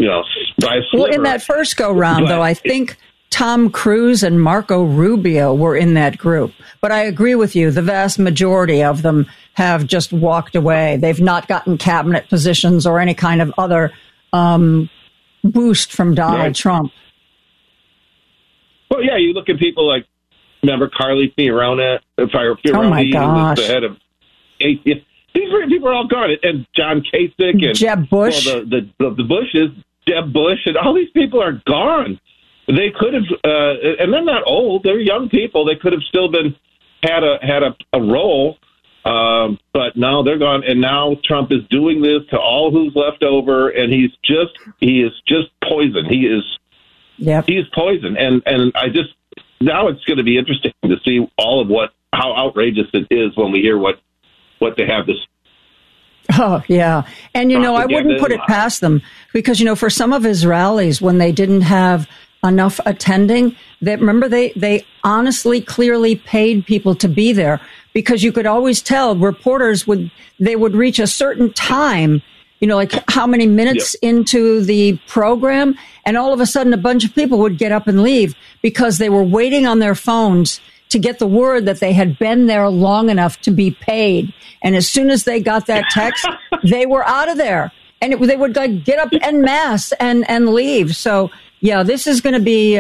by a sliver. Well, in that first go-round, though, I think Tom Cruise and Marco Rubio were in that group. But I agree with you. The vast majority of them have just walked away. They've not gotten cabinet positions or any kind of other boost from Donald Trump. Well, yeah, you look at people like, remember Carly Fiorina? Oh, my gosh. Was the head of ACS. These people are all gone. And John Kasich and Jeb Bush. Well, the Bushes, Jeb Bush, and all these people are gone. They could have, and they're not old. They're young people. They could have still had a role, but now they're gone. And now Trump is doing this to all who's left over, and he is just poison. He's poison. And now it's going to be interesting to see all of how outrageous it is when we hear what they have this. Oh, yeah. And, I wouldn't put it past them because, for some of his rallies, when they didn't have enough attending, they honestly, clearly paid people to be there because you could always tell reporters would reach a certain time, like how many minutes into the program. And all of a sudden, a bunch of people would get up and leave because they were waiting on their phones to get the word that they had been there long enough to be paid. And as soon as they got that text, they were out of there. And they would get up en masse and leave. So, yeah, this is going to be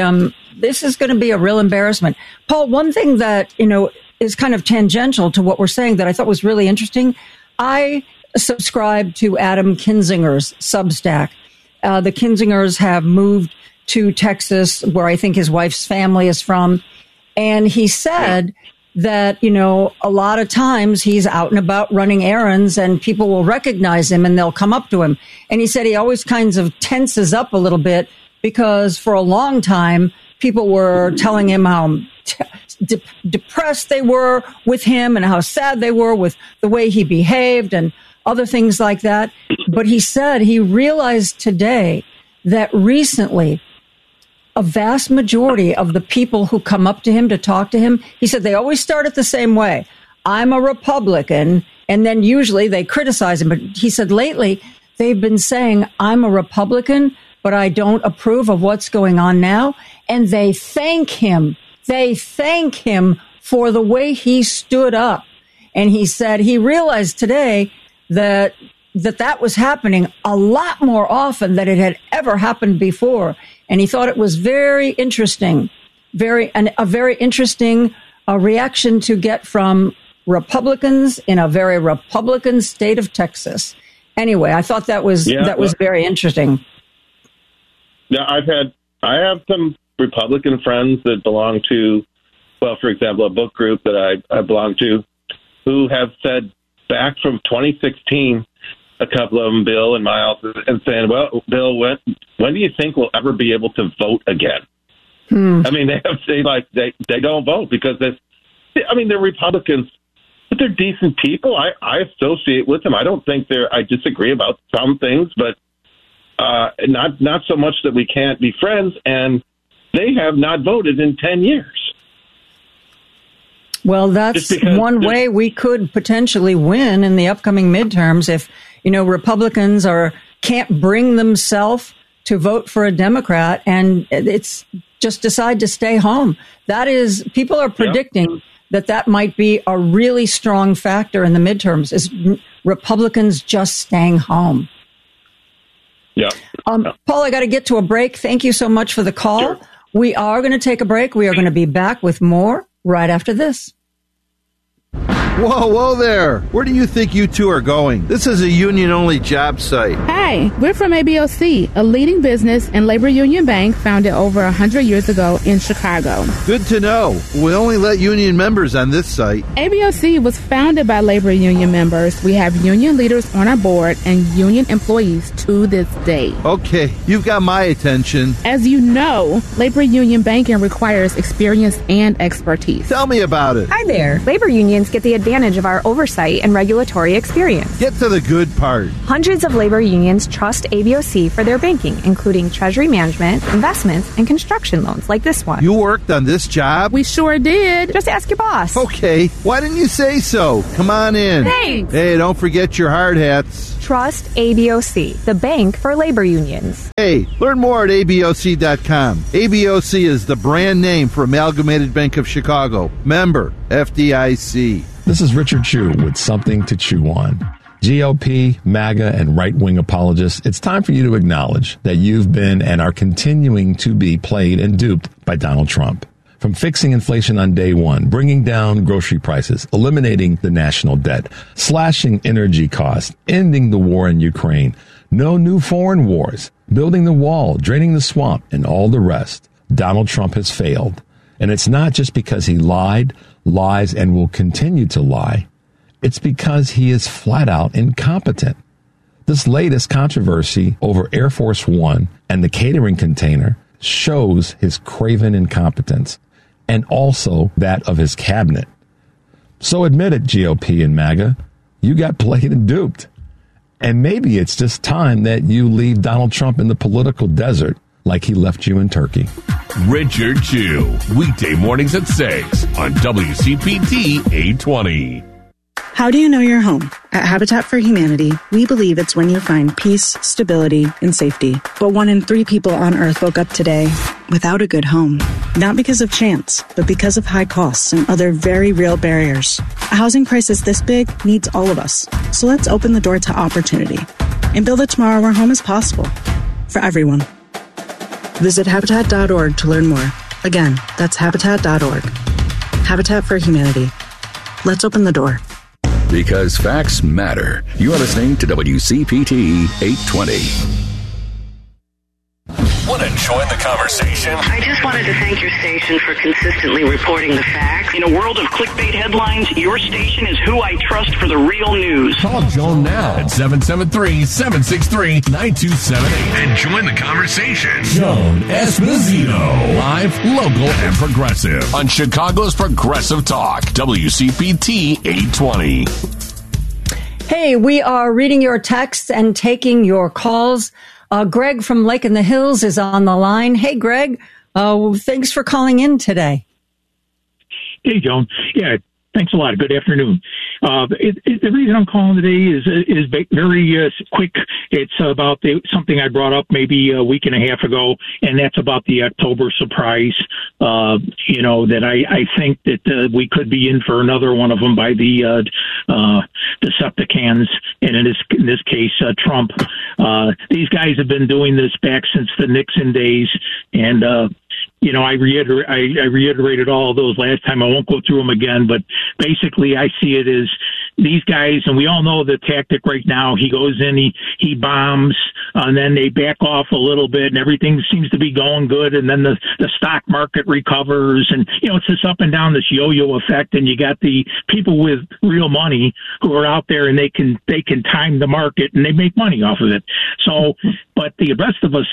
a real embarrassment. Paul, one thing that, is kind of tangential to what we're saying that I thought was really interesting. I subscribe to Adam Kinzinger's Substack. The Kinzingers have moved to Texas, where I think his wife's family is from. And he said that, a lot of times he's out and about running errands and people will recognize him and they'll come up to him. And he said he always kinds of tenses up a little bit because for a long time, people were telling him how depressed they were with him and how sad they were with the way he behaved and other things like that. But he said he realized today that recently a vast majority of the people who come up to him to talk to him, he said they always start it the same way. I'm a Republican. And then usually they criticize him. But he said lately they've been saying, I'm a Republican, but I don't approve of what's going on now. And they thank him. They thank him for the way he stood up. And he said he realized today that was happening a lot more often than it had ever happened before. And he thought it was very interesting, a very interesting reaction to get from Republicans in a very Republican state of Texas. Anyway, I thought that was very interesting. Yeah, I have some Republican friends that belong to, well, for example, a book group that I belong to, who have said back from 2016. A couple of them, Bill and Miles, and saying, well, Bill, when do you think we'll ever be able to vote again? I mean, they don't vote because they're Republicans, but they're decent people. I associate with them. I don't think I disagree about some things, but not so much that we can't be friends, and they have not voted in 10 years. Well, that's one way we could potentially win in the upcoming midterms if, Republicans can't bring themselves to vote for a Democrat and it's just decide to stay home. That is, people are predicting that might be a really strong factor in the midterms is Republicans just staying home. Yeah. Paul, I got to get to a break. Thank you so much for the call. Sure. We are going to take a break. We are going to be back with more right after this. Whoa there. Where do you think you two are going? This is a union-only job site. Hi, we're from ABOC, a leading business and labor union bank founded over 100 years ago in Chicago. Good to know. We only let union members on this site. ABOC was founded by labor union members. We have union leaders on our board and union employees to this day. Okay, you've got my attention. As you know, labor union banking requires experience and expertise. Tell me about it. Hi there. Labor unions get the advantage of our oversight and regulatory experience. Get to the good part. Hundreds of labor unions trust ABOC for their banking, including treasury management, investments, and construction loans like this one. You worked on this job? We sure did. Just ask your boss. Okay. Why didn't you say so? Come on in. Thanks. Hey, don't forget your hard hats. Trust ABOC, the bank for labor unions. Hey, learn more at ABOC.com. ABOC is the brand name for Amalgamated Bank of Chicago. Member, FDIC. This is Richard Chu with Something to Chew On. GOP, MAGA, and right-wing apologists, it's time for you to acknowledge that you've been and are continuing to be played and duped by Donald Trump. From fixing inflation on day one, bringing down grocery prices, eliminating the national debt, slashing energy costs, ending the war in Ukraine, no new foreign wars, building the wall, draining the swamp, and all the rest, Donald Trump has failed. And it's not just because he lied, lies, and will continue to lie. It's because he is flat out incompetent. This latest controversy over Air Force One and the catering container shows his craven incompetence, and also that of his cabinet. So admit it, GOP and MAGA, you got played and duped. And maybe it's just time that you leave Donald Trump in the political desert like he left you in Turkey. Richard Chu, weekday mornings at 6 on WCPT 820. How do you know your home? At Habitat for Humanity, we believe it's when you find peace, stability, and safety. But 1 in 3 people on Earth woke up today without a good home. Not because of chance, but because of high costs and other very real barriers. A housing crisis this big needs all of us. So let's open the door to opportunity and build a tomorrow where home is possible for everyone. Visit Habitat.org to learn more. Again, that's Habitat.org. Habitat for Humanity. Let's open the door. Because facts matter. You are listening to WCPT 820. Want to join the conversation? I just wanted to thank your station for consistently reporting the facts. In a world of clickbait headlines, your station is who I trust for the real news. Call Joan now at 773-763-9278 and join the conversation. Joan Esposito, live, local, and progressive on Chicago's Progressive Talk, WCPT 820. Hey, we are reading your texts and taking your calls. Greg from Lake in the Hills is on the line. Hey, Greg, thanks for calling in today. Hey, Joan. Yeah, thanks a lot. Good afternoon. The reason I'm calling today is very quick. It's about something I brought up maybe a week and a half ago, and that's about the October surprise. That I think that we could be in for another one of them by the Decepticons, and in this case, Trump. These guys have been doing this back since the Nixon days, and I reiterated all of those last time. I won't go through them again, but basically I see it as these guys, and we all know the tactic right now. He goes in, he bombs, and then they back off a little bit, and everything seems to be going good, and then the stock market recovers, and it's this up and down, this yo-yo effect, and you got the people with real money who are out there, and they can time the market, and they make money off of it. So, but the rest of us,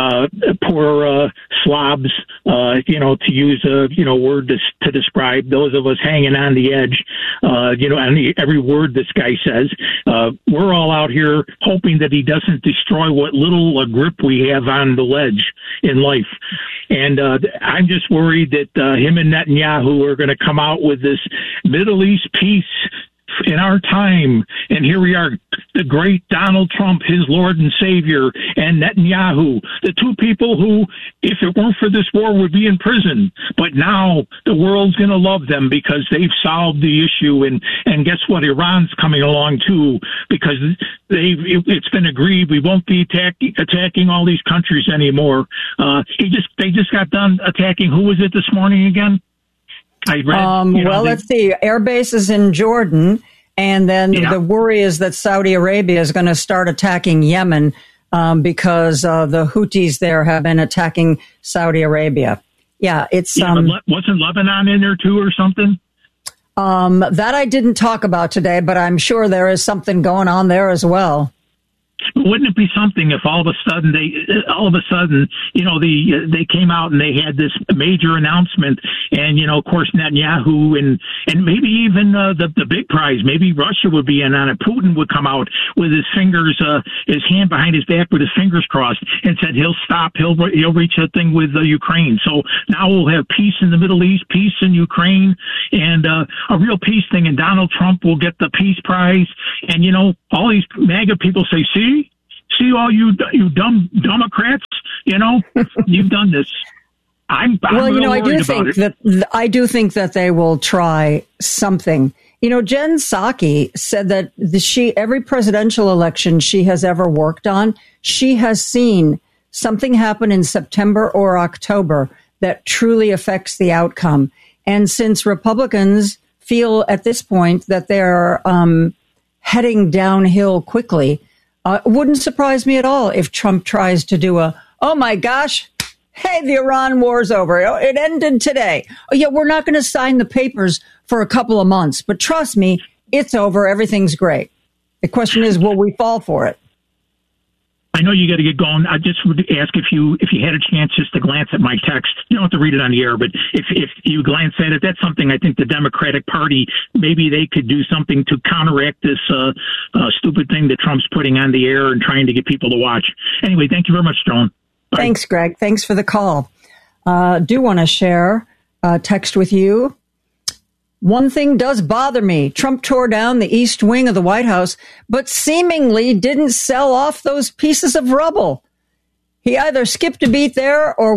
poor slobs, to use a word to describe those of us hanging on the edge, and every word this guy says, we're all out here hoping that he doesn't destroy what little grip we have on the ledge in life. And I'm just worried that him and Netanyahu are going to come out with this Middle East peace in our time, and here we are, the great Donald Trump, his Lord and Savior, and Netanyahu, the two people who, if it weren't for this war, would be in prison. But now the world's going to love them because they've solved the issue. And guess what? Iran's coming along too, because it's been agreed we won't be attacking all these countries anymore. They just got done attacking. Who was it this morning again? I read, let's see. Air bases in Jordan, and then the worry is that Saudi Arabia is going to start attacking Yemen because the Houthis there have been attacking Saudi Arabia. Yeah, it's but wasn't Lebanon in there too, or something? That I didn't talk about today, but I'm sure there is something going on there as well. Wouldn't it be something if all of a sudden, they came out and they had this major announcement, and of course Netanyahu and maybe even the big prize, maybe Russia would be in on it. Putin would come out with his hand behind his back with his fingers crossed, and said he'll stop, he'll reach a thing with Ukraine. So now we'll have peace in the Middle East, peace in Ukraine, and a real peace thing. And Donald Trump will get the peace prize. And all these MAGA people say, See all you dumb Democrats, you've done this. I'm well, I do think that they will try something. Jen Psaki said that every presidential election she has ever worked on, she has seen something happen in September or October that truly affects the outcome. And since Republicans feel at this point that they're heading downhill quickly, it wouldn't surprise me at all if Trump tries to do oh my gosh, hey, the Iran war's over. It ended today. Oh yeah, we're not going to sign the papers for a couple of months, but trust me, it's over. Everything's great. The question is, will we fall for it? I know you got to get going. I just would ask if you had a chance just to glance at my text. You don't have to read it on the air, but if you glance at it, that's something I think the Democratic Party, maybe they could do something to counteract this stupid thing that Trump's putting on the air and trying to get people to watch. Anyway, thank you very much, Joan. Bye. Thanks, Greg. Thanks for the call. Do want to share a text with you. One thing does bother me. Trump tore down the East Wing of the White House, but seemingly didn't sell off those pieces of rubble. He either skipped a beat there or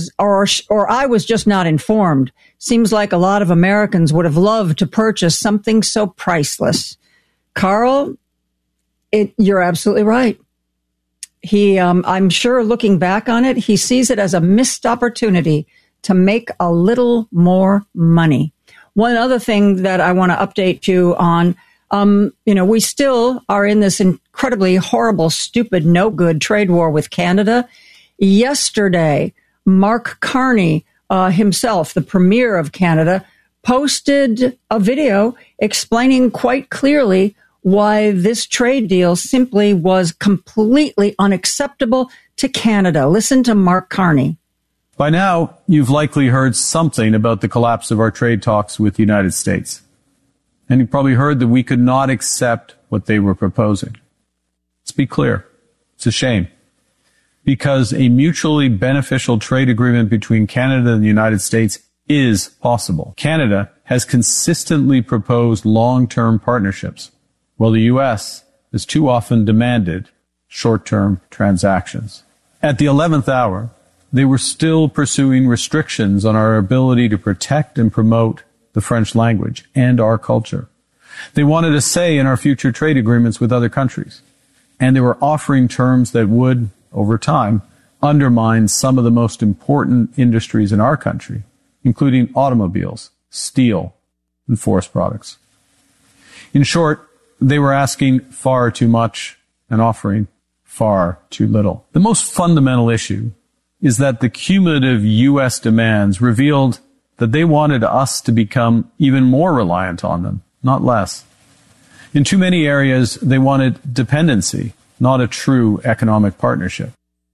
I was just not informed. Seems like a lot of Americans would have loved to purchase something so priceless. Carl, you're absolutely right. He, I'm sure looking back on it, he sees it as a missed opportunity to make a little more money. One other thing that I want to update you on, we still are in this incredibly horrible, stupid, no good trade war with Canada. Yesterday, Mark Carney himself, the Premier of Canada, posted a video explaining quite clearly why this trade deal simply was completely unacceptable to Canada. Listen to Mark Carney. By now, you've likely heard something about the collapse of our trade talks with the United States. And you probably heard that we could not accept what they were proposing. Let's be clear. It's a shame. Because a mutually beneficial trade agreement between Canada and the United States is possible. Canada has consistently proposed long-term partnerships, while the U.S. has too often demanded short-term transactions. At the 11th hour, they were still pursuing restrictions on our ability to protect and promote the French language and our culture. They wanted a say in our future trade agreements with other countries. And they were offering terms that would, over time, undermine some of the most important industries in our country, including automobiles, steel, and forest products. In short, they were asking far too much and offering far too little. The most fundamental issue is that the cumulative U.S. demands revealed that they wanted us to become even more reliant on them, not less. In too many areas, they wanted dependency, not a true economic partnership.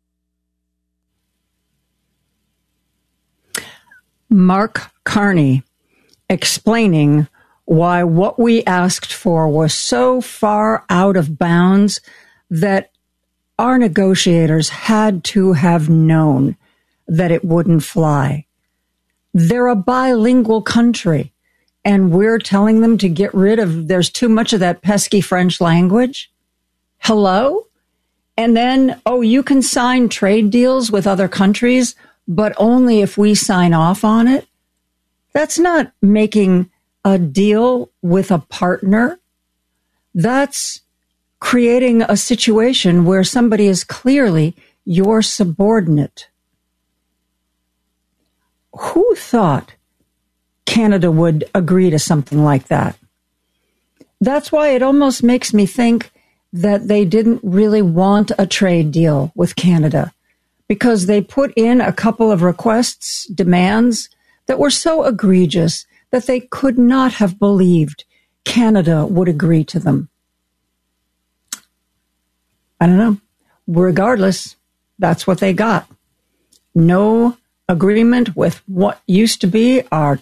Mark Carney explaining why what we asked for was so far out of bounds that our negotiators had to have known that it wouldn't fly. They're a bilingual country, and we're telling them to get rid of, there's too much of that pesky French language. Hello? And then, you can sign trade deals with other countries, but only if we sign off on it. That's not making a deal with a partner. That's creating a situation where somebody is clearly your subordinate. Who thought Canada would agree to something like that? That's why it almost makes me think that they didn't really want a trade deal with Canada, because they put in a couple of requests, demands that were so egregious that they could not have believed Canada would agree to them. I don't know. Regardless, that's what they got. No agreement with what used to be our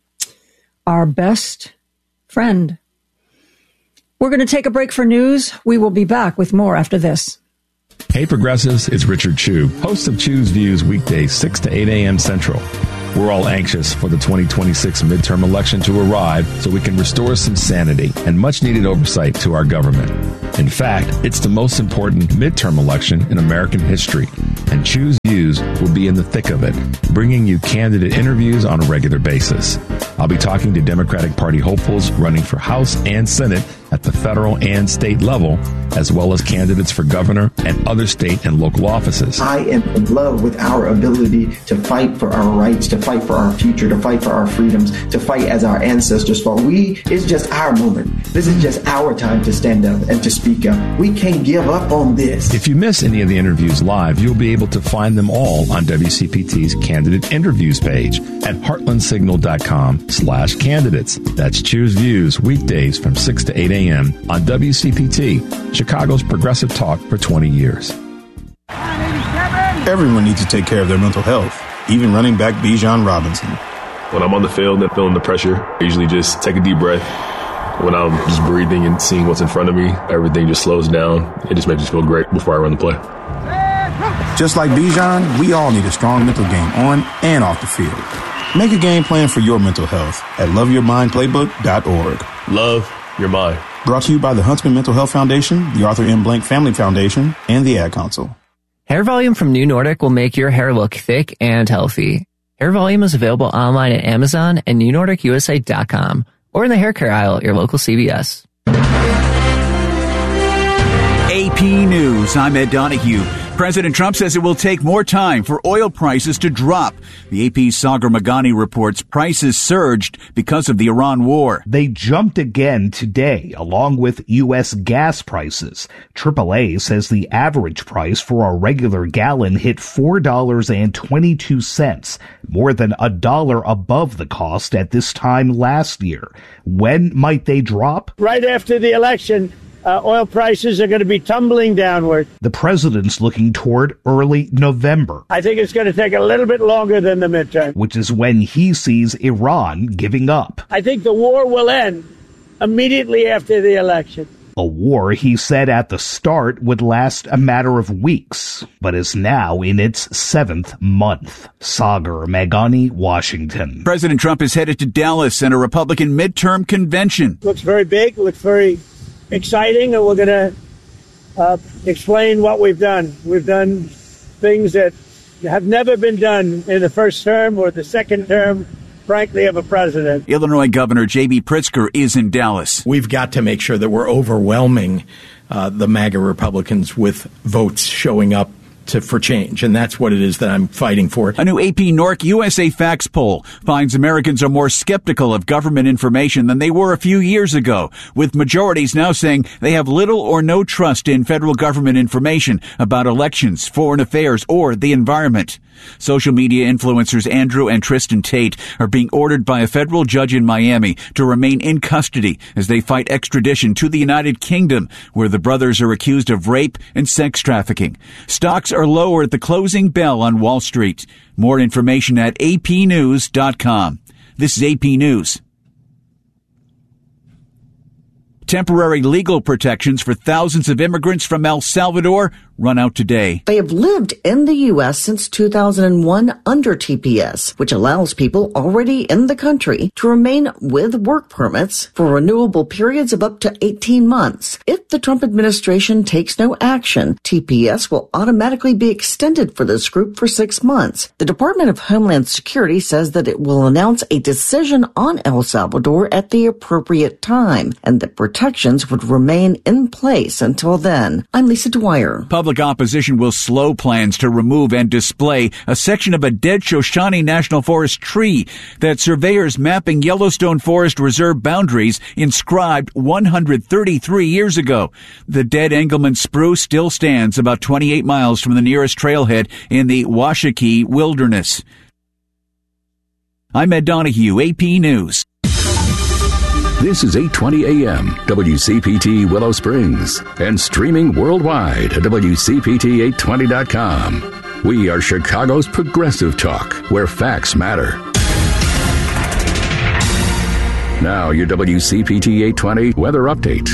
best friend. We're going to take a break for news. We will be back with more after this. Hey Progressives, it's Richard Chu, host of Chu's Views weekdays 6 to 8 a.m. Central. We're all anxious for the 2026 midterm election to arrive so we can restore some sanity and much-needed oversight to our government. In fact, it's the most important midterm election in American history, and Chu's Views will be in the thick of it, bringing you candidate interviews on a regular basis. I'll be talking to Democratic Party hopefuls running for House and Senate at the federal and state level, as well as candidates for governor and other state and local offices. I am in love with our ability to fight for our rights, to fight for our future, to fight for our freedoms, to fight as our ancestors fought. It's just our moment. This is just our time to stand up and to speak up. We can't give up on this. If you miss any of the interviews live, you'll be able to find them all on WCPT's candidate interviews page at heartlandsignal.com/candidates. That's Choose Views weekdays from 6 to 8 a.m. on WCPT, Chicago's progressive talk for 20 years. Everyone needs to take care of their mental health, even running back Bijan Robinson. When I'm on the field and feeling the pressure, I usually just take a deep breath. When I'm just breathing and seeing what's in front of me, everything just slows down. It just makes me feel great before I run the play. Just like Bijan, we all need a strong mental game on and off the field. Make a game plan for your mental health at loveyourmindplaybook.org. Love your mind. Brought to you by the Huntsman Mental Health Foundation, the Arthur M. Blank Family Foundation, and the Ad Council. Hair Volume from New Nordic will make your hair look thick and healthy. Hair Volume is available online at Amazon and newnordicusa.com or in the hair care aisle at your local CVS. AP News, I'm Ed Donahue. President Trump says it will take more time for oil prices to drop. The AP's Sagar Meghani reports prices surged because of the Iran war. They jumped again today, along with U.S. gas prices. AAA says the average price for a regular gallon hit $4.22, more than $1 above the cost at this time last year. When might they drop? Right after the election. Oil prices are going to be tumbling downward. The president's looking toward early November. I think it's going to take a little bit longer than the midterm. Which is when he sees Iran giving up. I think the war will end immediately after the election. A war he said at the start would last a matter of weeks, but is now in its 7th month. Sagar Meghani, Washington. President Trump is headed to Dallas and a Republican midterm convention. Looks very big, looks very exciting, and we're going to explain what we've done. We've done things that have never been done in the first term or the second term, frankly, of a president. Illinois Governor J.B. Pritzker is in Dallas. We've got to make sure that we're overwhelming the MAGA Republicans with votes showing up for change, and that's what it is that I'm fighting for. A new AP Norc USA Facts poll finds Americans are more skeptical of government information than they were a few years ago, with majorities now saying they have little or no trust in federal government information about elections, foreign affairs, or the environment. Social media influencers Andrew and Tristan Tate are being ordered by a federal judge in Miami to remain in custody as they fight extradition to the United Kingdom, where the brothers are accused of rape and sex trafficking. Stocks are lower at the closing bell on Wall Street. More information at apnews.com. This is AP News. Temporary legal protections for thousands of immigrants from El Salvador run out today. They have lived in the U.S. since 2001 under TPS, which allows people already in the country to remain with work permits for renewable periods of up to 18 months. If the Trump administration takes no action, TPS will automatically be extended for this group for 6 months. The Department of Homeland Security says that it will announce a decision on El Salvador at the appropriate time, and that protections would remain in place until then. I'm Lisa Dwyer. Public opposition will slow plans to remove and display a section of a dead Shoshone National Forest tree that surveyors mapping Yellowstone Forest Reserve boundaries inscribed 133 years ago. The dead Engelmann spruce still stands about 28 miles from the nearest trailhead in the Washakie Wilderness. I'm Ed Donahue, AP News. This is 820 AM, WCPT Willow Springs, and streaming worldwide at WCPT820.com. We are Chicago's progressive talk, where facts matter. Now, your WCPT 820 weather update.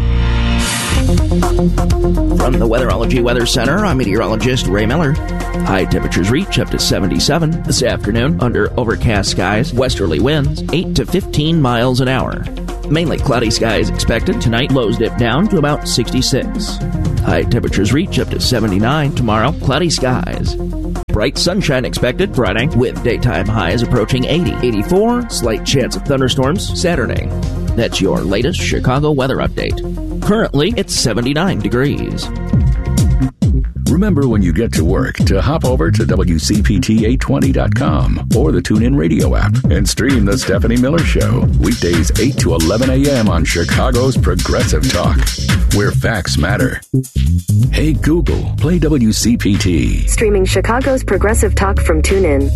From the Weatherology Weather Center, I'm meteorologist Ray Miller. High temperatures reach up to 77 this afternoon under overcast skies, westerly winds 8 to 15 miles an hour. Mainly cloudy skies expected tonight, lows dip down to about 66. High temperatures reach up to 79 tomorrow, cloudy skies. Bright sunshine expected Friday with daytime highs approaching 80, 84, slight chance of thunderstorms Saturday. That's your latest Chicago weather update. Currently, it's 79 degrees. Remember when you get to work to hop over to WCPT820.com or the TuneIn Radio app and stream The Stephanie Miller Show. Weekdays 8 to 11 a.m. on Chicago's Progressive Talk, where facts matter. Hey Google, play WCPT. Streaming Chicago's Progressive Talk from TuneIn.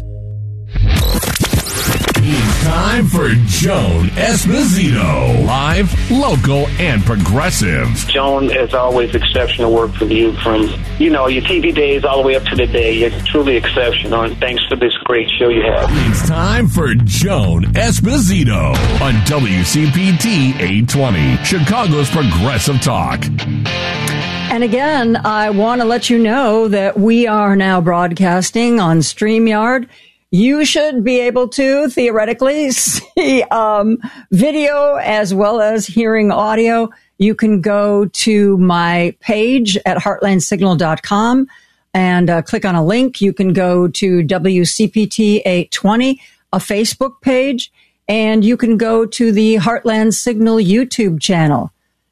It's time for Joan Esposito. Live, local, and progressive. Joan, as always, exceptional work from you from, your TV days all the way up to today. You're truly exceptional, and thanks for this great show you have. It's time for Joan Esposito on WCPT 820, Chicago's Progressive Talk. And again, I want to let you know that we are now broadcasting on StreamYard. You should be able to theoretically see video as well as hearing audio. You can go to my page at heartlandsignal.com and click on a link. You can go to WCPT 820, a Facebook page, and you can go to the Heartland Signal YouTube channel.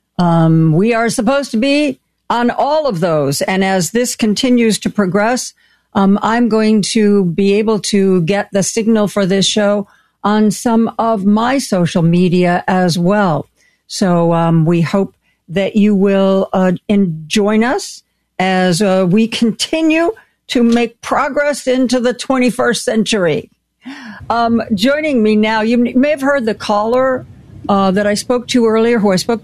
We are supposed to be on all of those. And as this continues to progress, I'm going to be able to get the signal for this show on some of my social media as well. So we hope that you will join us as we continue to make progress into the 21st century. Joining me now, you may have heard the caller that I spoke to earlier,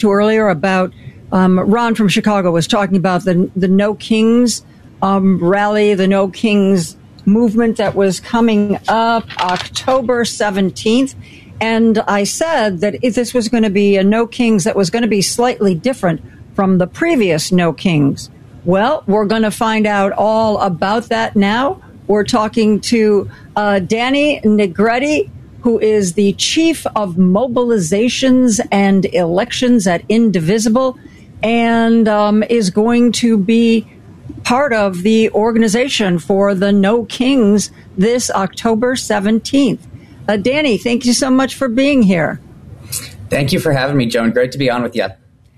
about Ron from Chicago was talking about the No Kings rally, the No Kings movement that was coming up October 17th. And I said that if this was going to be a No Kings that was going to be slightly different from the previous No Kings. Well, we're going to find out all about that now. We're talking to Danny Negretti, who is the Chief of Mobilizations and Elections at Indivisible, and is going to be part of the organization for the No Kings this October 17th. Danny, thank you so much for being here. Thank you for having me, Joan. Great to be on with you.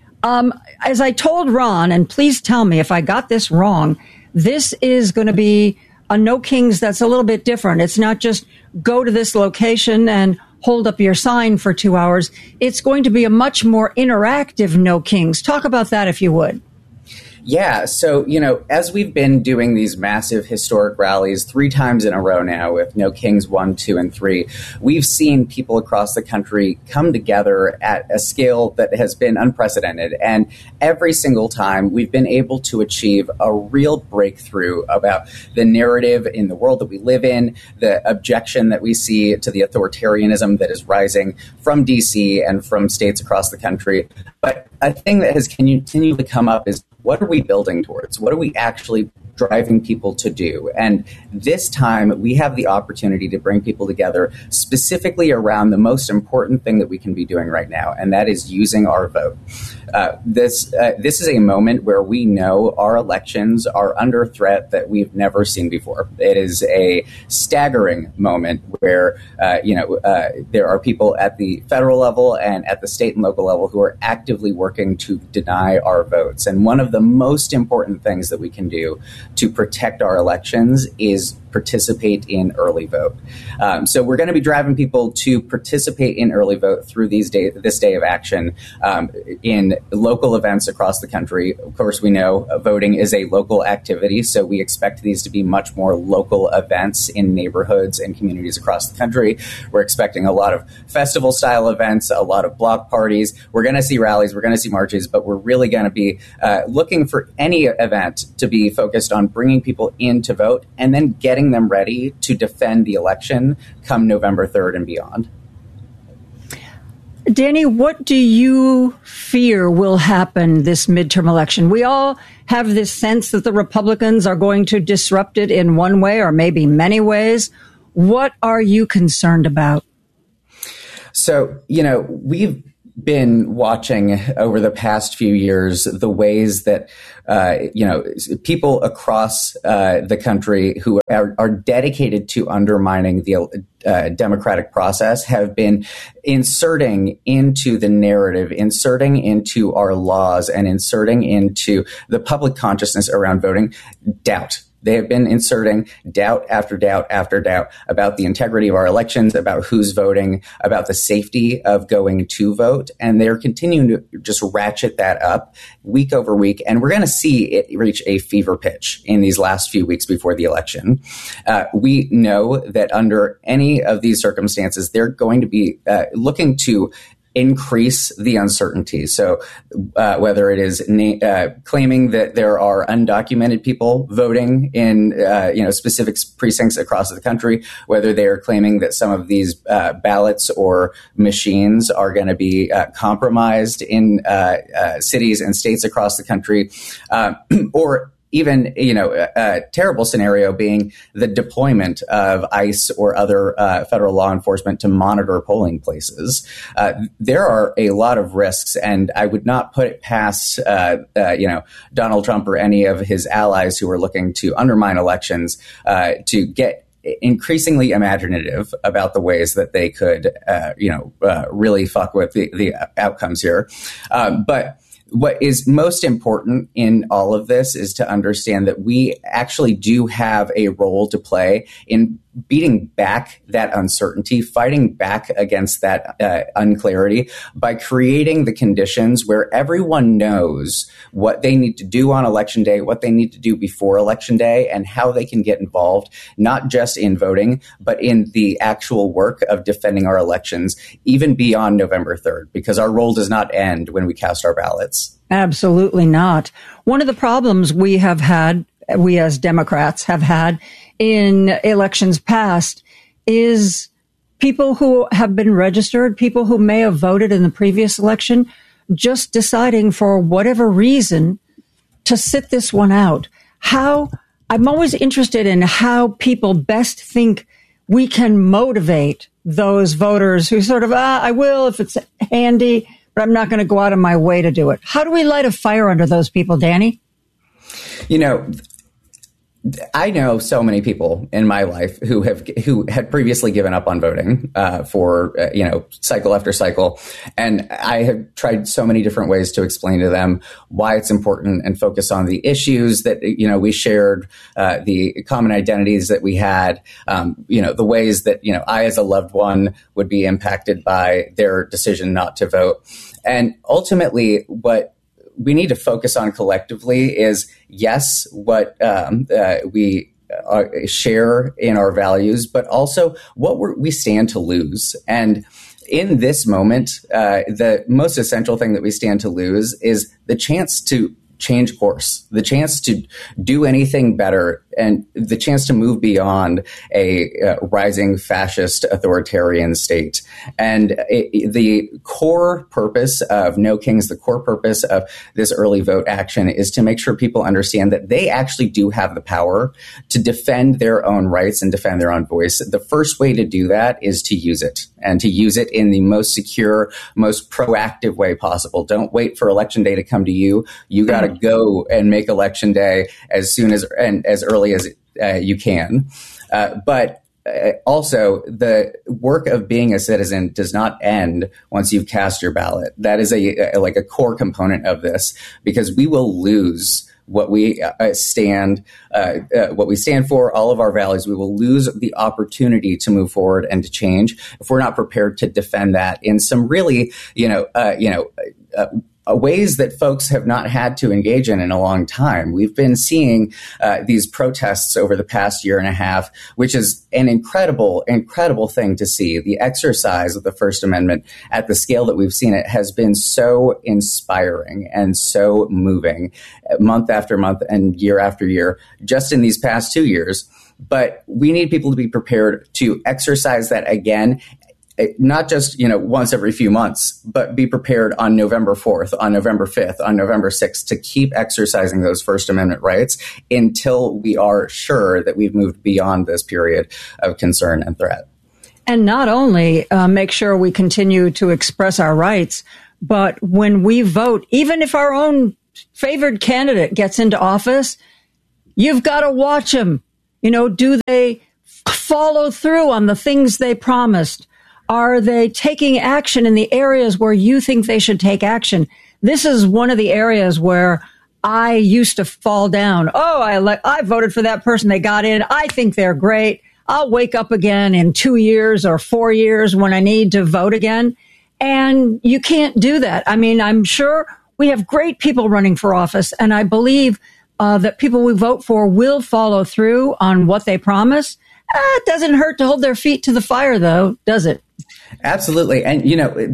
As I told Ron, and please tell me if I got this wrong, this is going to be a No Kings that's a little bit different. It's not just go to this location and hold up your sign for 2 hours. It's going to be a much more interactive No Kings. Talk about that if you would. Yeah, so, as we've been doing these massive historic rallies 3 times in a row now with No Kings 1, 2, and 3, we've seen people across the country come together at a scale that has been unprecedented. And every single time we've been able to achieve a real breakthrough about the narrative in the world that we live in, the objection that we see to the authoritarianism that is rising from D.C. and from states across the country. But a thing that has continued to come up is, what are we building towards? What are we actually driving people to do? And this time we have the opportunity to bring people together specifically around the most important thing that we can be doing right now, and that is using our vote. This is a moment where we know our elections are under threat that we've never seen before. It is a staggering moment where there are people at the federal level and at the state and local level who are actively working working to deny our votes. And one of the most important things that we can do to protect our elections is participate in early vote. So we're going to be driving people to participate in early vote through this day of action in local events across the country. Of course, we know voting is a local activity, so we expect these to be much more local events in neighborhoods and communities across the country. We're expecting a lot of festival-style events, a lot of block parties. We're going to see rallies, we're going to see marches, but we're really going to be looking for any event to be focused on bringing people in to vote and then getting them ready to defend the election come November 3rd and beyond. Danny, what do you fear will happen this midterm election? We all have this sense that the Republicans are going to disrupt it in one way or maybe many ways. What are you concerned about? So, we've been watching over the past few years the ways that people across the country who are dedicated to undermining the democratic process have been inserting into the narrative, inserting into our laws, and inserting into the public consciousness around voting doubt. They have been inserting doubt after doubt after doubt about the integrity of our elections, about who's voting, about the safety of going to vote. And they're continuing to just ratchet that up week over week. And we're going to see it reach a fever pitch in these last few weeks before the election. We know that under any of these circumstances, they're going to be looking to increase the uncertainty. So whether it is claiming that there are undocumented people voting in specific precincts across the country, whether they are claiming that some of these ballots or machines are going to be compromised in cities and states across the country, or even, a terrible scenario being the deployment of ICE or other federal law enforcement to monitor polling places. There are a lot of risks, and I would not put it past, Donald Trump or any of his allies who are looking to undermine elections to get increasingly imaginative about the ways that they could, really fuck with the outcomes here. But what is most important in all of this is to understand that we actually do have a role to play in beating back that uncertainty, fighting back against that unclarity by creating the conditions where everyone knows what they need to do on election day, what they need to do before election day, and how they can get involved, not just in voting, but in the actual work of defending our elections, even beyond November 3rd, because our role does not end when we cast our ballots. Absolutely not. One of the problems we as Democrats have had in elections past is people who have been registered, people who may have voted in the previous election, just deciding for whatever reason to sit this one out. I'm always interested in how people best think we can motivate those voters who sort of, I will if it's handy, but I'm not going to go out of my way to do it. How do we light a fire under those people, Danny? I know so many people in my life who had previously given up on voting for cycle after cycle, and I have tried so many different ways to explain to them why it's important and focus on the issues that we shared, the common identities that we had, the ways that I as a loved one would be impacted by their decision not to vote, and ultimately what we need to focus on collectively is, yes, what we share in our values, but also what we stand to lose. And in this moment, the most essential thing that we stand to lose is the chance to change course, the chance to do anything better, and the chance to move beyond a rising fascist authoritarian state. And the core purpose of No Kings, the core purpose of this early vote action is to make sure people understand that they actually do have the power to defend their own rights and defend their own voice. The first way to do that is to use it, and to use it in the most secure, most proactive way possible. Don't wait for election day to come to you. You got to go and make election day as soon as and as early as you can. But also, the work of being a citizen does not end once you've cast your ballot. That is a core component of this, because we will lose what we stand for, all of our values. We will lose the opportunity to move forward and to change if we're not prepared to defend that in some really, ways that folks have not had to engage in a long time. We've been seeing these protests over the past year and a half, which is an incredible, incredible thing to see. The exercise of the First Amendment at the scale that we've seen it has been so inspiring and so moving month after month and year after year, just in these past 2 years. But we need people to be prepared to exercise that again, not just, once every few months, but be prepared on November 4th, on November 5th, on November 6th to keep exercising those First Amendment rights until we are sure that we've moved beyond this period of concern and threat. And not only make sure we continue to express our rights, but when we vote, even if our own favored candidate gets into office, you've got to watch them. Do they follow through on the things they promised? Are they taking action in the areas where you think they should take action? This is one of the areas where I used to fall down. I voted for that person. They got in. I think they're great. I'll wake up again in 2 years or 4 years when I need to vote again. And you can't do that. I mean, I'm sure we have great people running for office, and I believe that people we vote for will follow through on what they promise. It doesn't hurt to hold their feet to the fire, though, does it? Absolutely. And,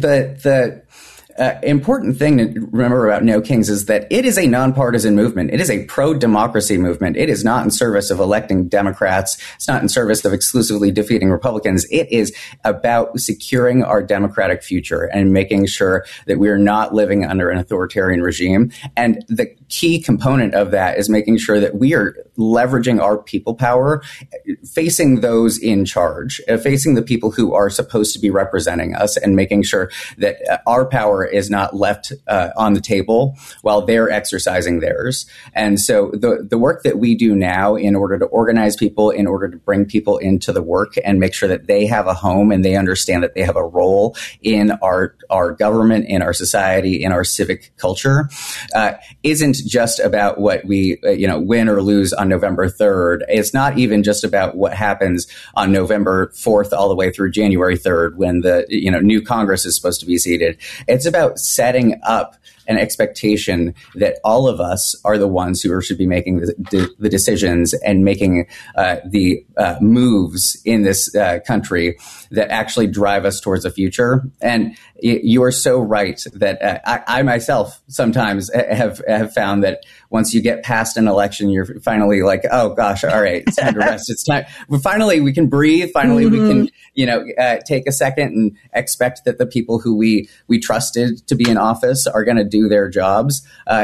the important thing to remember about No Kings is that it is a nonpartisan movement. It is a pro-democracy movement. It is not in service of electing Democrats. It's not in service of exclusively defeating Republicans. It is about securing our democratic future and making sure that we are not living under an authoritarian regime. And the key component of that is making sure that we are leveraging our people power, facing those in charge, facing the people who are supposed to be representing us, and making sure that our power is not left on the table while they're exercising theirs. And so the work that we do now in order to organize people, in order to bring people into the work and make sure that they have a home and they understand that they have a role in our government, in our society, in our civic culture, isn't just about what we win or lose on November 3rd. It's not even just about what happens on November 4th all the way through January 3rd when the new Congress is supposed to be seated. It's about setting up an expectation that all of us are the ones who should be making the decisions and making the moves in this country that actually drive us towards the future. And you are so right that I myself sometimes have found that once you get past an election, you're finally like, oh gosh, all right, it's time to rest. It's time. Finally, we can breathe. Finally, we can, take a second and expect that the people who we trusted to be in office are going to do their jobs.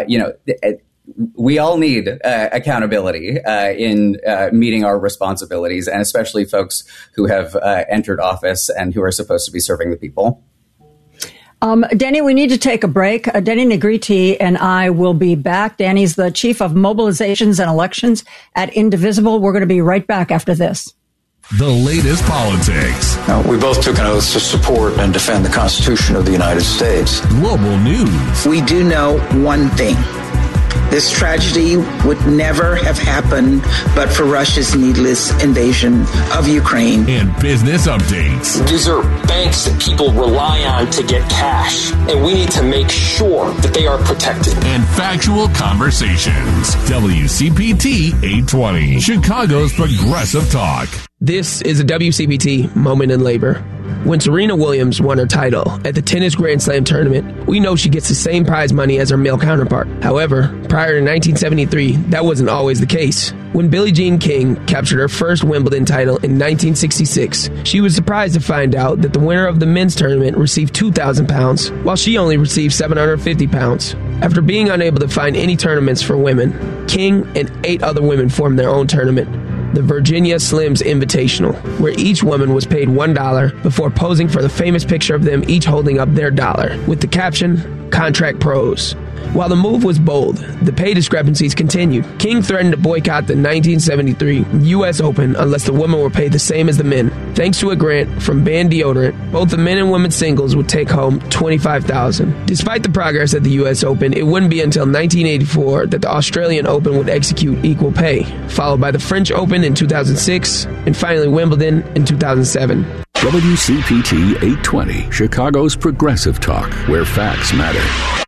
We all need accountability in meeting our responsibilities, and especially folks who have entered office and who are supposed to be serving the people. Danny, we need to take a break. Danny Negrete and I will be back. Danny's the Chief of Mobilizations and Elections at Indivisible. We're going to be right back after this. The latest politics. We both took an oath to support and defend the Constitution of the United States. Global news. We do know one thing. This tragedy would never have happened but for Russia's needless invasion of Ukraine. And business updates. These are banks that people rely on to get cash, and we need to make sure that they are protected. And factual conversations. WCPT 820, Chicago's Progressive Talk. This is a WCPT moment in labor. When Serena Williams won her title at the Tennis Grand Slam tournament, we know she gets the same prize money as her male counterpart. However, prior to 1973, that wasn't always the case. When Billie Jean King captured her first Wimbledon title in 1966, she was surprised to find out that the winner of the men's tournament received £2,000, while she only received £750. After being unable to find any tournaments for women, King and 8 other women formed their own tournament, the Virginia Slims Invitational, where each woman was paid $1 before posing for the famous picture of them each holding up their dollar with the caption, Contract Pros. While the move was bold, the pay discrepancies continued. King threatened to boycott the 1973 U.S. Open unless the women were paid the same as the men. Thanks to a grant from Band Deodorant, both the men and women singles would take home $25,000. Despite the progress at the U.S. Open, it wouldn't be until 1984 that the Australian Open would execute equal pay, followed by the French Open in 2006, and finally Wimbledon in 2007. WCPT 820, Chicago's Progressive Talk, where facts matter.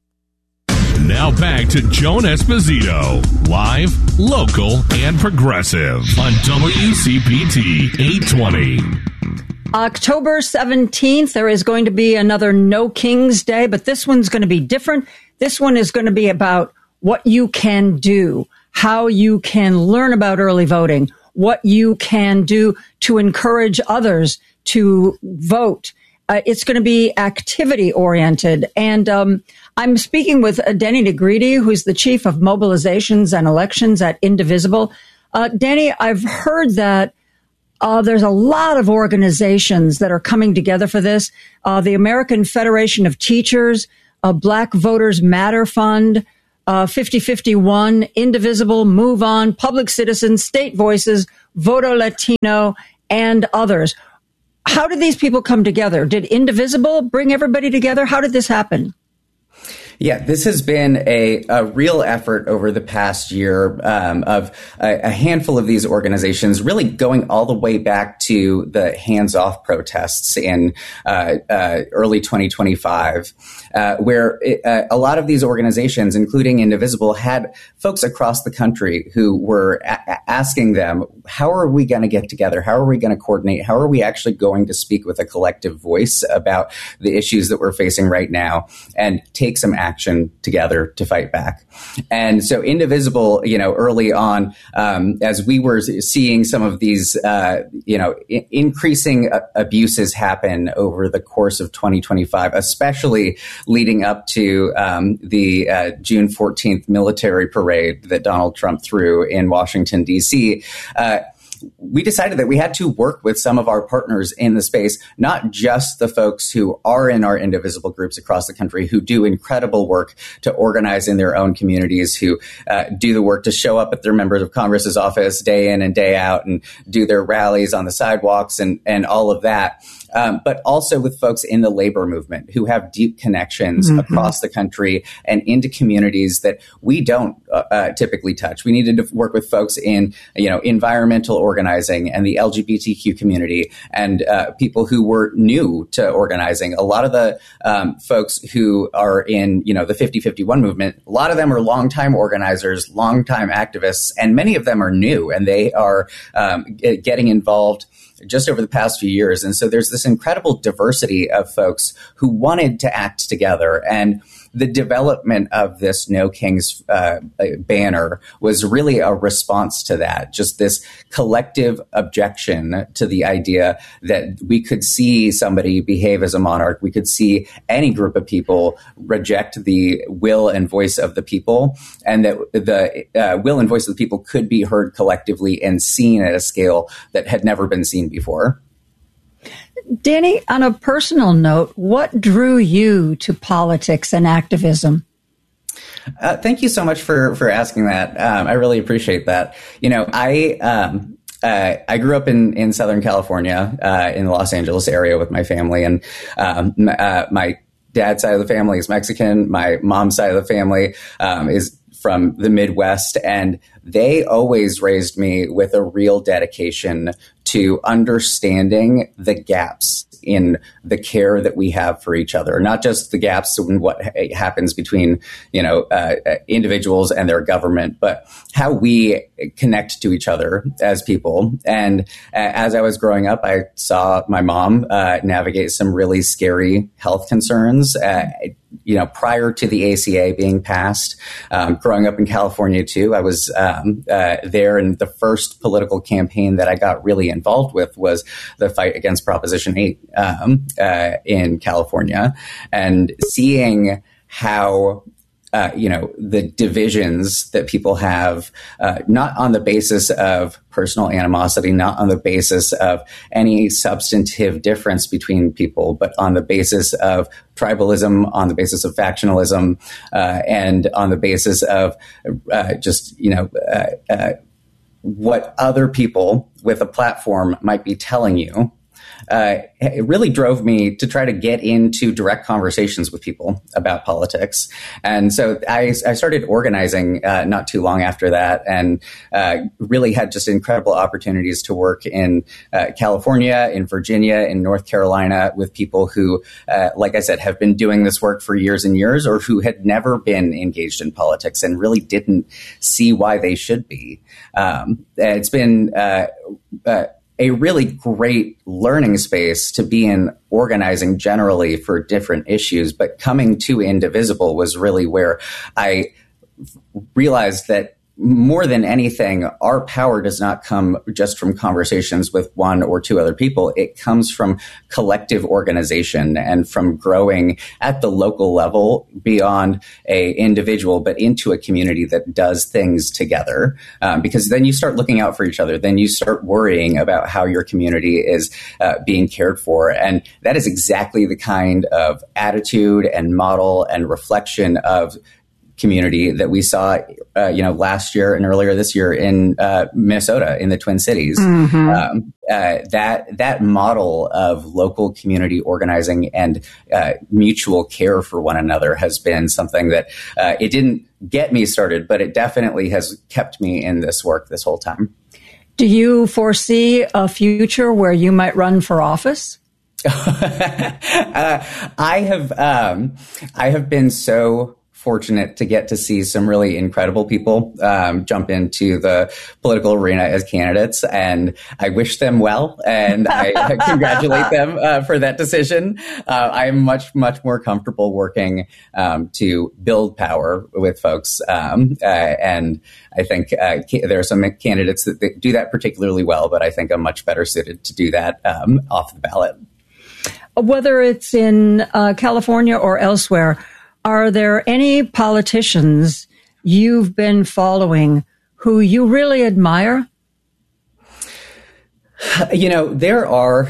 Now back to Joan Esposito, live, local, and progressive on WCPT 820. October 17th, there is going to be another No Kings Day, but this one's going to be different. This one is going to be about what you can do, how you can learn about early voting, what you can do to encourage others to vote. It's going to be activity oriented. And I'm speaking with Denny Negrete, who's the chief of mobilizations and elections at Indivisible. Denny, I've heard that there's a lot of organizations that are coming together for this. The American Federation of Teachers, Black Voters Matter Fund, 5051, Indivisible, Move On, Public Citizens, State Voices, Voto Latino, and others. How did these people come together? Did Indivisible bring everybody together? How did this happen? Yeah, this has been a real effort over the past year of a handful of these organizations really going all the way back to the hands-off protests in early 2025, where a lot of these organizations, including Indivisible, had folks across the country who were asking them, how are we going to get together? How are we going to coordinate? How are we actually going to speak with a collective voice about the issues that we're facing right now and take some action together to fight back? And so Indivisible, early on, as we were seeing some of these, increasing abuses happen over the course of 2025, especially leading up to the June 14th military parade that Donald Trump threw in Washington, D.C., we decided that we had to work with some of our partners in the space, not just the folks who are in our Indivisible groups across the country who do incredible work to organize in their own communities, who do the work to show up at their members of Congress's office day in and day out and do their rallies on the sidewalks and all of that. But also with folks in the labor movement who have deep connections across the country and into communities that we don't typically touch. We needed to work with folks in, environmental organizing and the LGBTQ community and people who were new to organizing. A lot of the folks who are in, the 5051 movement, a lot of them are longtime organizers, longtime activists, and many of them are new, and they are getting involved just over the past few years. And so there's this incredible diversity of folks who wanted to act together. And the development of this No Kings banner was really a response to that, just this collective objection to the idea that we could see somebody behave as a monarch. We could see any group of people reject the will and voice of the people, and that the will and voice of the people could be heard collectively and seen at a scale that had never been seen before. Danny, on a personal note, what drew you to politics and activism? Thank you so much for asking that. I really appreciate that. I grew up in Southern California, in the Los Angeles area with my family, and my dad's side of the family is Mexican. My mom's side of the family is from the Midwest, and they always raised me with a real dedication to understanding the gaps in the care that we have for each other, not just the gaps in what happens between, individuals and their government, but how we connect to each other as people. And as I was growing up, I saw my mom navigate some really scary health concerns. Prior to the ACA being passed, growing up in California too, I was there, and the first political campaign that I got really involved with was the fight against Proposition 8 in California, and seeing how the divisions that people have, not on the basis of personal animosity, not on the basis of any substantive difference between people, but on the basis of tribalism, on the basis of factionalism, and on the basis of what other people with a platform might be telling you. It really drove me to try to get into direct conversations with people about politics. And so I started organizing not too long after that, and really had just incredible opportunities to work in California, in Virginia, in North Carolina with people who, like I said, have been doing this work for years and years, or who had never been engaged in politics and really didn't see why they should be. It's been a really great learning space to be in, organizing generally for different issues. But coming to Indivisible was really where I realized that more than anything, our power does not come just from conversations with one or two other people. It comes from collective organization and from growing at the local level beyond a individual, but into a community that does things together. Because then you start looking out for each other. Then you start worrying about how your community is being cared for. And that is exactly the kind of attitude and model and reflection of community that we saw, last year and earlier this year in Minnesota, in the Twin Cities. Mm-hmm. That model of local community organizing and mutual care for one another has been something that it didn't get me started, but it definitely has kept me in this work this whole time. Do you foresee a future where you might run for office? I have been so fortunate to get to see some really incredible people jump into the political arena as candidates, and I wish them well, and I congratulate them for that decision. I'm much more comfortable working to build power with folks, and I think there are some candidates that do that particularly well, but I think I'm much better suited to do that off the ballot. Whether it's in California or elsewhere, are there any politicians you've been following who you really admire? There are,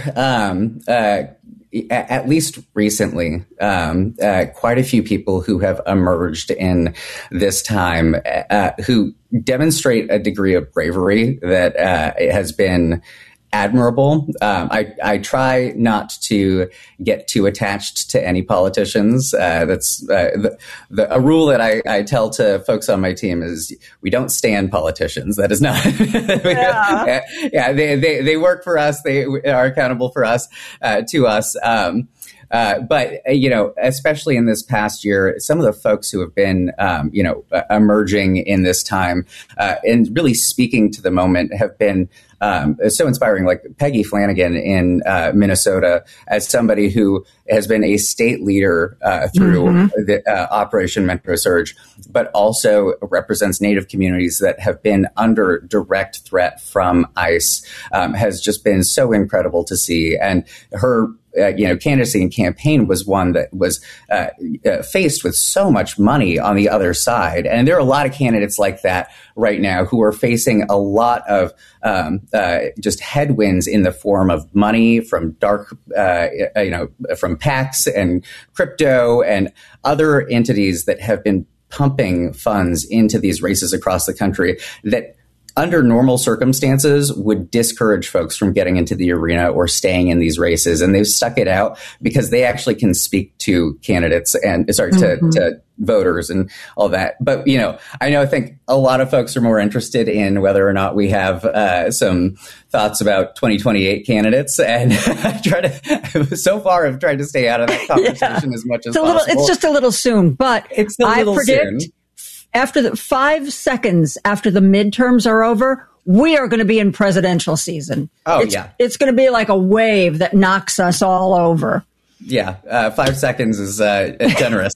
at least recently, quite a few people who have emerged in this time who demonstrate a degree of bravery that has been admirable. I try not to get too attached to any politicians. That's a rule that I tell to folks on my team is we don't stand politicians. That is not. They work for us. They are accountable for us, to us. But especially in this past year, some of the folks who have been, emerging in this time and really speaking to the moment have been so inspiring, like Peggy Flanagan in Minnesota, as somebody who has been a state leader through the Operation Metro Surge, but also represents Native communities that have been under direct threat from ICE, has just been so incredible to see. And her candidacy and campaign was one that was faced with so much money on the other side. And there are a lot of candidates like that right now who are facing a lot of just headwinds in the form of money from from PACs and crypto and other entities that have been pumping funds into these races across the country that under normal circumstances would discourage folks from getting into the arena or staying in these races. And they've stuck it out because they actually can speak to candidates and to voters and all that. But, I think a lot of folks are more interested in whether or not we have some thoughts about 2028 candidates. And so far I've tried to stay out of that conversation as much as possible. It's just a little soon, but I predict soon. After the 5 seconds after the midterms are over, we are going to be in presidential season. It's going to be like a wave that knocks us all over. 5 seconds is generous.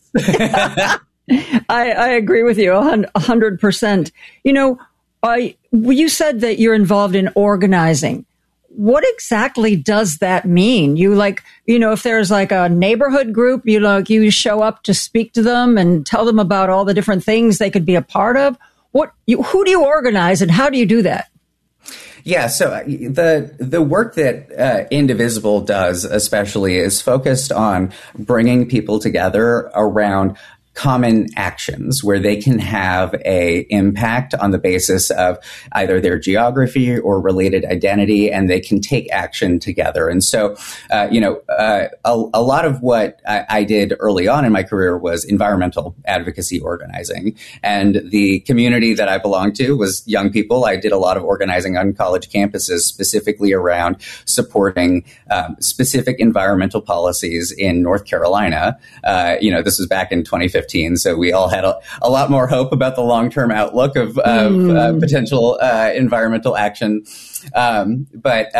I agree with you 100%. You said that you're involved in organizing. what exactly does that mean? You if there's like a neighborhood group, you show up to speak to them and tell them about all the different things they could be a part of. Who do you organize and how do you do that? Yeah, so the work that Indivisible does especially is focused on bringing people together around common actions where they can have a impact on the basis of either their geography or related identity, and they can take action together. And so, a lot of what I did early on in my career was environmental advocacy organizing. And the community that I belonged to was young people. I did a lot of organizing on college campuses, specifically around supporting specific environmental policies in North Carolina. This was back in 2015. So we all had a lot more hope about the long-term outlook of potential environmental action. But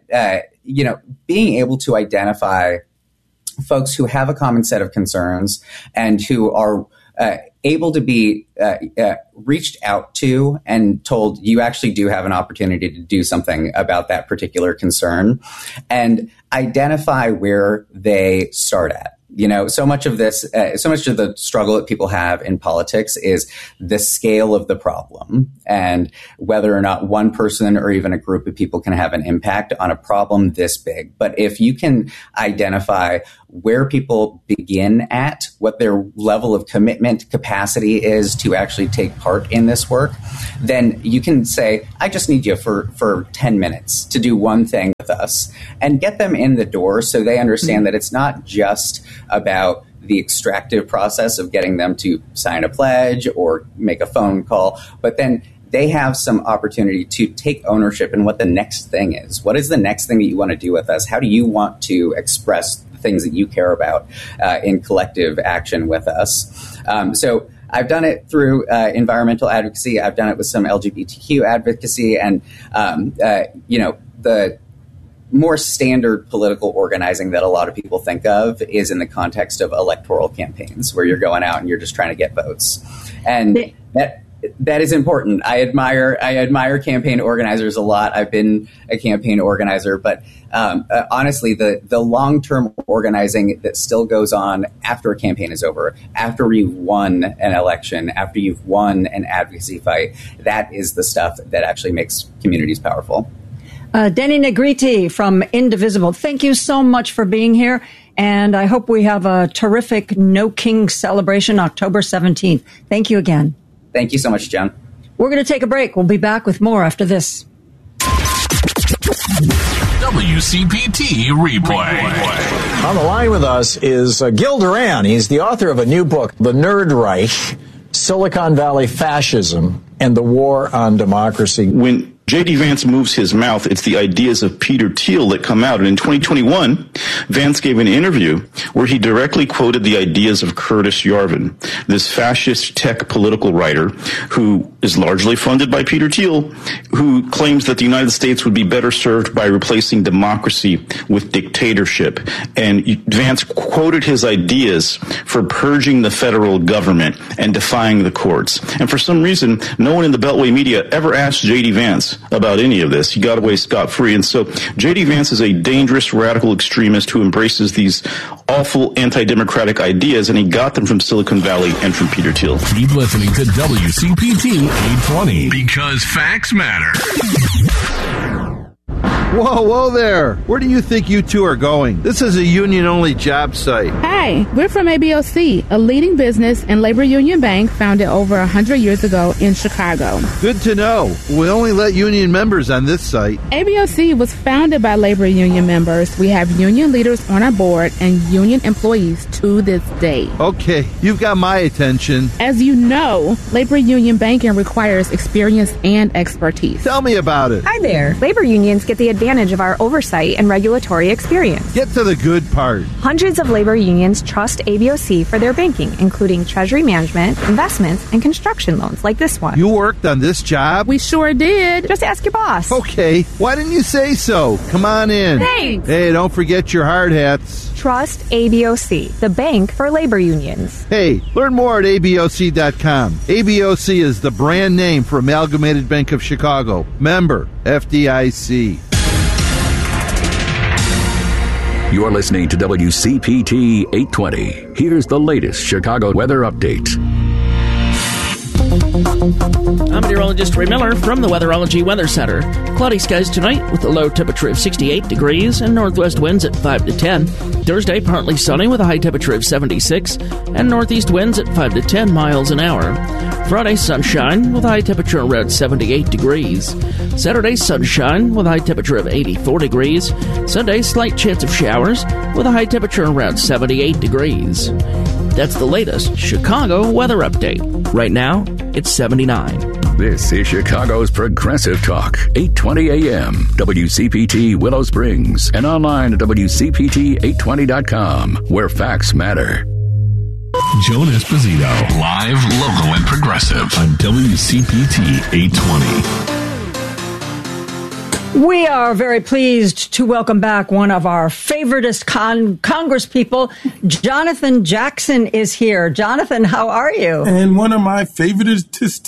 being able to identify folks who have a common set of concerns and who are able to be reached out to and told, you actually do have an opportunity to do something about that particular concern, and identify where they start at. So much of the struggle that people have in politics is the scale of the problem and whether or not one person or even a group of people can have an impact on a problem this big. But if you can identify where people begin at, what their level of commitment capacity is to actually take part in this work, then you can say, I just need you for 10 minutes to do one thing with us, and get them in the door so they understand that it's not just about the extractive process of getting them to sign a pledge or make a phone call, but then they have some opportunity to take ownership in what the next thing is. What is the next thing that you want to do with us? How do you want to express the things that you care about in collective action with us? So I've done it through environmental advocacy. I've done it with some LGBTQ advocacy, and the more standard political organizing that a lot of people think of is in the context of electoral campaigns, where you're going out and you're just trying to get votes, and that is important. I admire campaign organizers a lot. I've been a campaign organizer, but honestly, the long-term organizing that still goes on after a campaign is over, after you've won an election, after you've won an advocacy fight, that is the stuff that actually makes communities powerful. Denny Negrete from Indivisible, thank you so much for being here. And I hope we have a terrific No King celebration October 17th. Thank you again. Thank you so much, Jen. We're going to take a break. We'll be back with more after this. WCPT Replay. On the line with us is Gil Duran. He's the author of a new book, The Nerd Reich, Silicon Valley Fascism and the War on Democracy. When J.D. Vance moves his mouth, it's the ideas of Peter Thiel that come out. And in 2021, Vance gave an interview where he directly quoted the ideas of Curtis Yarvin, this fascist tech political writer who is largely funded by Peter Thiel, who claims that the United States would be better served by replacing democracy with dictatorship. And Vance quoted his ideas for purging the federal government and defying the courts. And for some reason, no one in the Beltway media ever asked J.D. Vance about any of this. He got away scot-free. And so J.D. Vance is a dangerous radical extremist who embraces these awful anti-democratic ideas, and he got them from Silicon Valley and from Peter Thiel. Keep listening to WCPT 820 because facts matter. Whoa there. Where do you think you two are going? This is a union-only job site. Hi, we're from ABOC, a leading business and labor union bank founded over 100 years ago in Chicago. Good to know. We only let union members on this site. ABOC was founded by labor union members. We have union leaders on our board and union employees to this day. Okay, you've got my attention. As you know, labor union banking requires experience and expertise. Tell me about it. Hi there. Labor unions get the advantage of our oversight and regulatory experience. Get to the good part. Hundreds of labor unions trust ABOC for their banking, including treasury management, investments, and construction loans like this one. You worked on this job? We sure did. Just ask your boss. Okay. Why didn't you say so? Come on in. Thanks. Hey, don't forget your hard hats. Trust ABOC, the bank for labor unions. Hey, learn more at ABOC.com. ABOC is the brand name for Amalgamated Bank of Chicago. Member, FDIC. You're listening to WCPT 820. Here's the latest Chicago weather update. I'm meteorologist Ray Miller from the Weatherology Weather Center. Cloudy skies tonight with a low temperature of 68 degrees and northwest winds at 5 to 10. Thursday, partly sunny with a high temperature of 76 and northeast winds at 5 to 10 miles an hour. Friday, sunshine with a high temperature around 78 degrees. Saturday, sunshine with a high temperature of 84 degrees. Sunday, slight chance of showers with a high temperature around 78 degrees. That's the latest Chicago weather update. Right now, it's 79. This is Chicago's Progressive Talk, 820 AM, WCPT Willow Springs, and online at WCPT820.com, where facts matter. Joan Esposito, live, local, and progressive on WCPT 820. We are very pleased to welcome back one of our favoriteest Congress people. Jonathan Jackson is here. Jonathan, how are you? And one of my favoriteest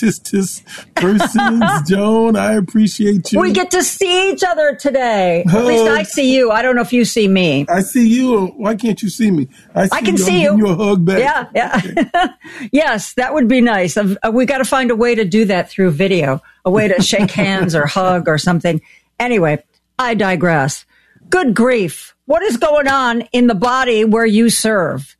persons, Joan. I appreciate you. We get to see each other today. At least I see you. I don't know if you see me. I see you. Why can't you see me? I can see you. Give you a hug back. Yeah. Okay. Yes, that would be nice. We got to find a way to do that through video, a way to shake hands or hug or something. Anyway, I digress. Good grief. What is going on in the body where you serve?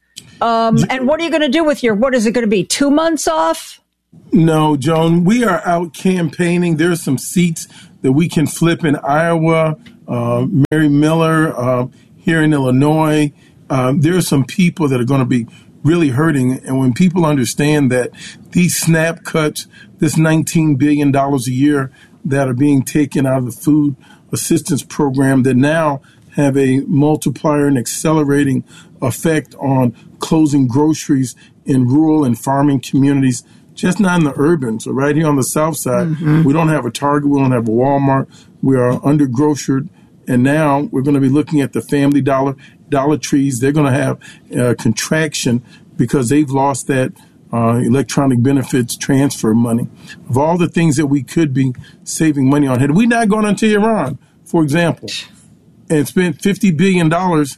And what are you going to do with what is it going to be, 2 months off? No, Joan, we are out campaigning. There are some seats that we can flip in Iowa, Mary Miller, here in Illinois. There are some people that are going to be really hurting. And when people understand that these SNAP cuts, this $19 billion a year that are being taken out of the food assistance program that now have a multiplier and accelerating effect on closing groceries in rural and farming communities, just not in the urban. So right here on the south side, we don't have a Target, we don't have a Walmart, we are under grocered. And now we're going to be looking at the Family Dollar Trees. They're going to have a contraction because they've lost that electronic benefits transfer money. Of all the things that we could be saving money on, had we not gone into Iran, for example, and spent $50 billion,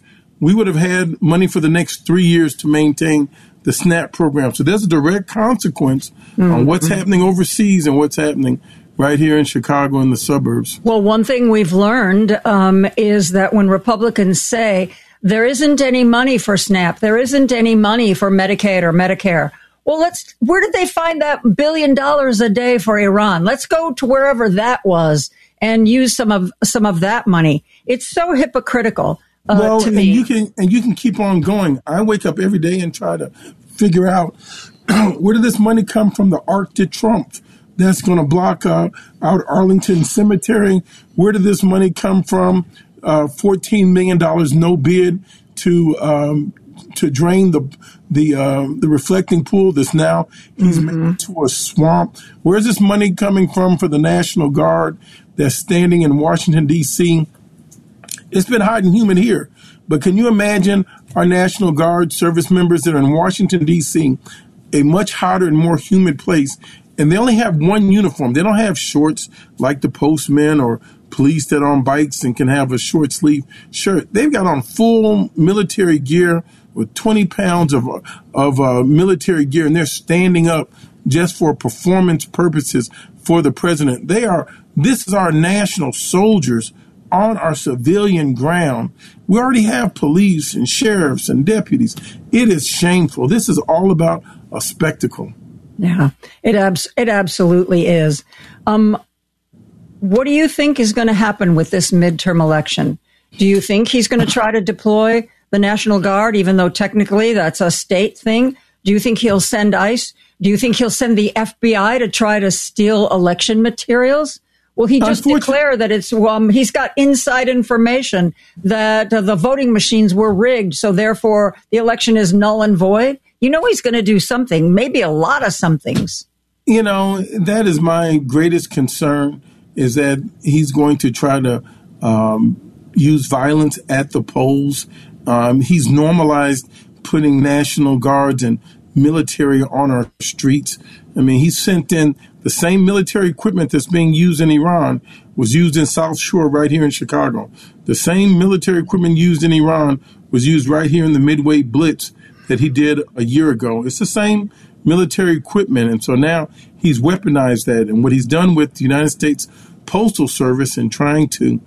we would have had money for the next 3 years to maintain the SNAP program. So there's a direct consequence on what's happening overseas and what's happening right here in Chicago and the suburbs. Well, one thing we've learned is that when Republicans say there isn't any money for SNAP, there isn't any money for Medicaid or Medicare, well, where did they find that $1 billion a day for Iran? Let's go to wherever that was and use some of that money. It's so hypocritical to me. And you can keep on going. I wake up every day and try to figure out where did this money come from? The Arc de Trump that's going to block out Arlington Cemetery. Where did this money come from? $14 million no bid to drain the reflecting pool that's now he's made into a swamp. Where's this money coming from for the National Guard that's standing in Washington, D.C.? It's been hot and humid here. But can you imagine our National Guard service members that are in Washington, D.C., a much hotter and more humid place, and they only have one uniform. They don't have shorts like the postmen or police that are on bikes and can have a short sleeve shirt. They've got on full military gear with 20 pounds of military gear, and they're standing up just for performance purposes for the president. This is our national soldiers on our civilian ground. We already have police and sheriffs and deputies. It is shameful. This is all about a spectacle. Yeah, it absolutely is. What do you think is going to happen with this midterm election? Do you think he's going to try to deploy the National Guard, even though technically that's a state thing? Do you think he'll send ICE? Do you think he'll send the FBI to try to steal election materials? Will he just declare that he's got inside information that the voting machines were rigged, so therefore the election is null and void? You know he's going to do something, maybe a lot of somethings. You know, that is my greatest concern, is that he's going to try to use violence at the polls. He's normalized putting National Guards and military on our streets. I mean, he sent in The same military equipment that's being used in Iran was used in South Shore right here in Chicago. The same military equipment used in Iran was used right here in the Midway Blitz that he did a year ago. It's the same military equipment. And so now he's weaponized that. And what he's done with the United States Postal Service and trying to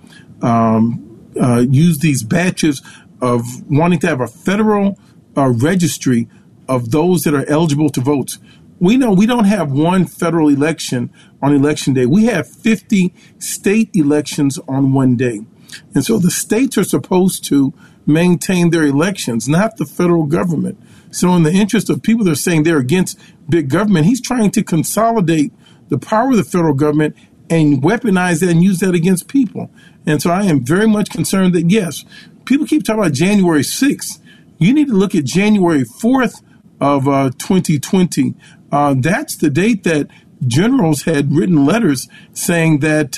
use these batches of wanting to have a federal registry of those that are eligible to vote. We know we don't have one federal election on election day. We have 50 state elections on one day. And so the states are supposed to maintain their elections, not the federal government. So in the interest of people that are saying they're against big government, he's trying to consolidate the power of the federal government and weaponize that and use that against people. And so I am very much concerned that, yes, people keep talking about January 6th. You need to look at January 4th of 2020. That's the date that generals had written letters saying that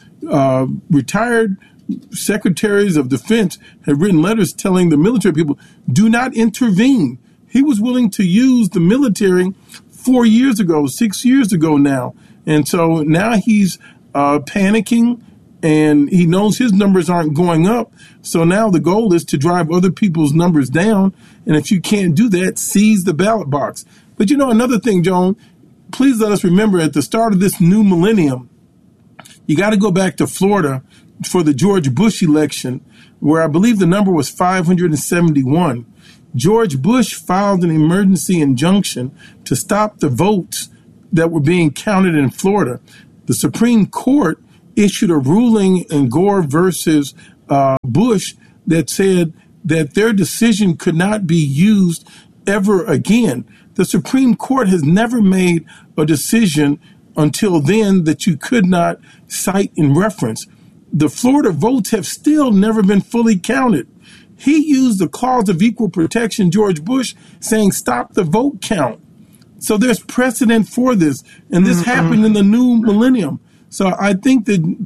retired secretaries of defense had written letters telling the military people, do not intervene. He was willing to use the military 4 years ago, 6 years ago now. And so now he's panicking, and he knows his numbers aren't going up. So now the goal is to drive other people's numbers down. And if you can't do that, seize the ballot box. But another thing, Joan, please let us remember at the start of this new millennium, you got to go back to Florida for the George Bush election, where I believe the number was 571. George Bush filed an emergency injunction to stop the votes that were being counted in Florida. The Supreme Court issued a ruling in Gore versus Bush that said that their decision could not be used ever again. The Supreme Court has never made a decision until then that you could not cite in reference. The Florida votes have still never been fully counted. He used the clause of equal protection, George Bush, saying stop the vote count. So there's precedent for this, and this happened in the new millennium. So I think that